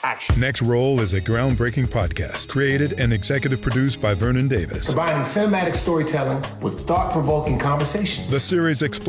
action. Next Roll is a groundbreaking podcast created and executive produced by Vernon Davis. Combining cinematic storytelling with thought-provoking conversations. The series explores